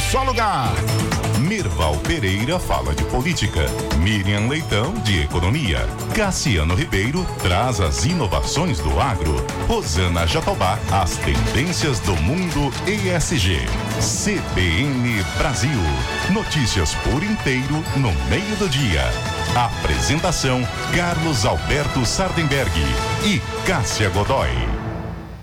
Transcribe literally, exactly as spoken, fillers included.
só lugar. Mirval Pereira fala de política, Miriam Leitão de economia, Cassiano Ribeiro traz as inovações do agro, Rosana Jatobá as tendências do mundo E S G. C B N Brasil, notícias por inteiro no meio do dia. Apresentação Carlos Alberto Sardenberg e Cássia Godoy.